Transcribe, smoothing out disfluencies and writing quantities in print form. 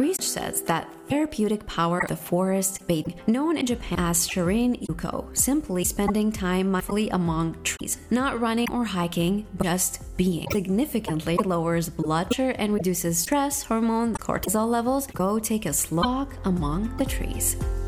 Research says that therapeutic power of the forest bathing, known in Japan as Shirin Yuko, simply spending time mindfully among trees, not running or hiking, but just being, significantly lowers blood pressure and reduces stress hormone cortisol levels. Go take a slow walk among the trees.